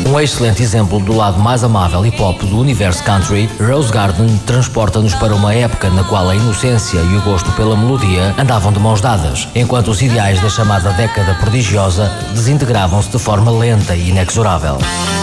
Um excelente exemplo do lado mais amável e pop do universo country, Rose Garden transporta-nos para uma época na qual a inocência e o gosto pela melodia andavam de mãos dadas, enquanto os ideais da chamada década prodigiosa desintegravam-se de forma lenta e inexorável.